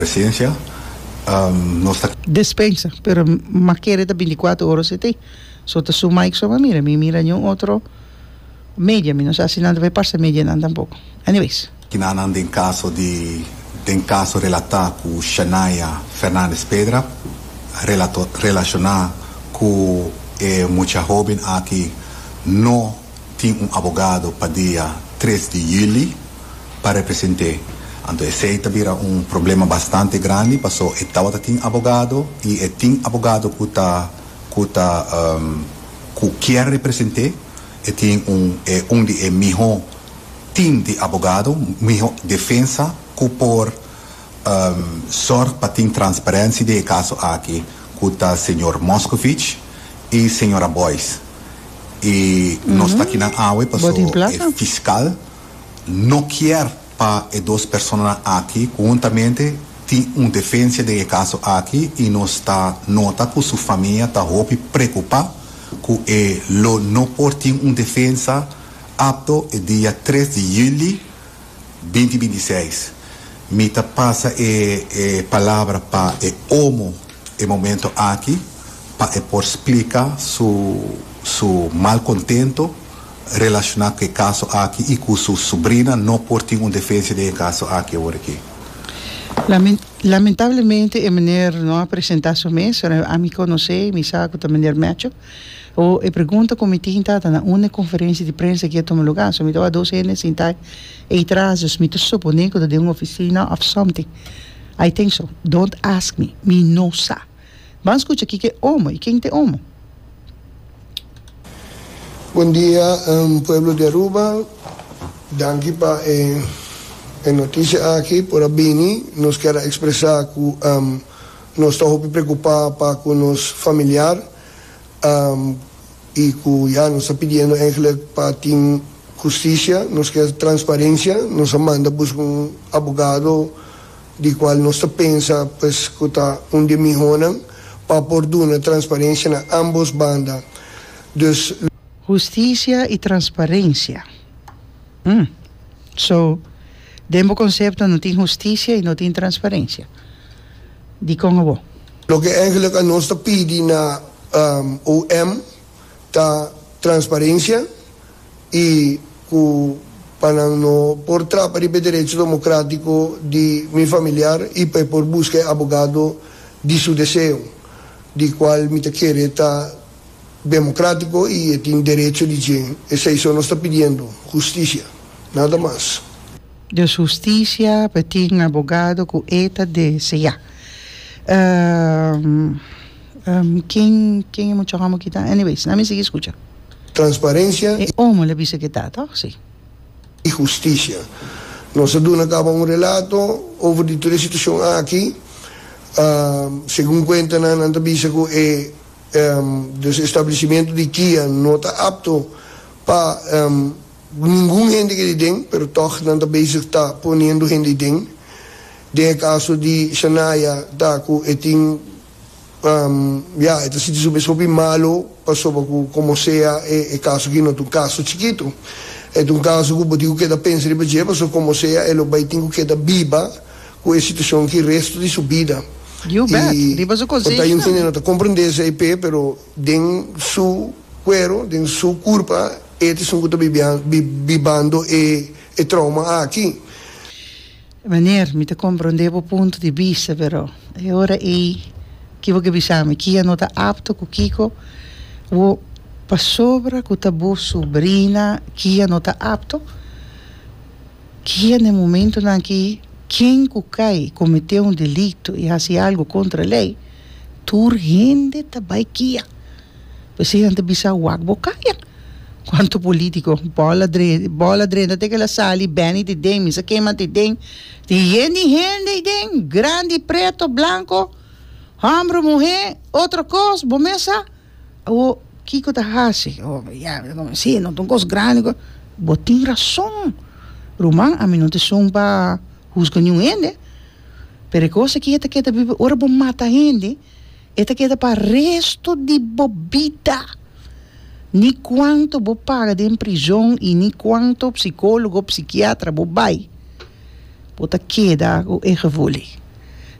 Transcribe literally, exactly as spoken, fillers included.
Presidencia. Um, no está... Despensa, pero más quiere de veinticuatro horas este. So te suma y suma, mira, mi mira yo otro media, mi no sé si nada de pasar media nada tampoco. Anyways. Que nada en caso de, de caso relatado con Shania Fernández Pedra, relato, relacionado con eh, mucha joven aquí no tiene un abogado para día tres de julio para representar. Entonces, ese también era un problema bastante grande, pasó, estaba sin abogado y el team abogado que está que está um, que quiere representar, y tiene un eh, un de el mejor team de abogado, mejor defensa que por um, sorte para tener transparencia de caso aquí, que está señor Moscovich y señora Boyce. Y uh-huh. no está aquí en agua, pasó el fiscal no quiere para as duas pessoas aqui, juntamente tem uma defesa de caso aqui e não está nota que sua família está preocupada que é lo não por ter uma defesa apto o dia três de julho de dois mil e vinte e seis. Me passa a palavra para o homo no momento aqui para por explicar su su malcontento relacionado com o caso aqui e com sua sobrinha não por ter uma defesa de caso aqui agora aqui. Lamentablemente, a maneira não apresentar seu mês, a mim conhecer, me sabe que a maneira match, ou a pergunta como tinha na uma conferência de prensa que toma lugar, so me dá dois anos sem estar e traz, me estou supondo que de uma oficina of something. I think so. Don't ask me. Me não sabe. Vamos escutar aqui que é homo e quem é homo. Bom dia, um, pueblo de Aruba. Danke para a notícia aqui por a Bini. Nós queremos expressar que um, nós estamos preocupados com o nosso familiar um, e que já nós estamos pedindo para ter justiça, nós queremos transparência, nós manda buscar um advogado de qual nós pensa pues, que está um de melhor para pôr uma transparência na ambas bandas. Dus, justiça e transparência. Mm. So, dentro do conceito não tem justiça e não tem transparência. De como vou? O que eigenlijk a nós pede na um, O M tá transparência e que para não por trapar o direito democrático de meu familiar e para por buscar advogado de seu desejo, de qual me quer estar democrático e tem direito de gente. Isso é isso que nós estamos pedindo, justiça, nada mais. De justiça para ter um advogado que eta deseja. Um, um, quem quem é muito ramo que está? Anyways, não me siga escuta. Transparência e como le visa que está, tá? Sim. E justiça. Nós damos acaba um relato sobre toda a situação aqui. Uh, segundo conta na na visa que é Um, dos estabelecimentos de Kia não está apto para um, nenhum gente que tem, mas toch não está bezig está ponendo gente tem. De caso de Shania, tá com e tem um, já esta situação é super malo, passou para como seja é, é caso que não é um caso chiquito, é um caso que botigo que da pensa de beje, passou como seja ele vai ter que da biba com a situação que resto de sua vida. You bet. Riba su così. Io non comprende se I P, però den su cuero, den su curpa, e ti sono bibando e e trauma aqui. Meneer, mi te comprendeva o punto di vista, però. E ora è chi vuoi che bisogna, chi non sta apto con Kiko, o pa sopra con ta bu sobrina, chi non sta apto, chi nel momento in cui quem cucai cometeu um delito e fazia algo contra a lei, tur gente também kia. Você não bisa wag bocaia. Quanto político, bola dre, bola drena te que la sali, beni de dem, misa queima de dem, de gente, gente dem, grande, preto, branco, homem, mulher, outra coisa, bomessa, o Kiko da hasi, oh, ja, sim, não tem coisa grande, botin razão. Roman, a mim não te sumba juzga nenhum ende, pero coisa que esta queda vive, ora bom mata gente, esta queda para resto de bobita. Ni quanto bo paga de prisão e ni quanto psicólogo, psiquiatra bo vai. Bota queda o erro vole.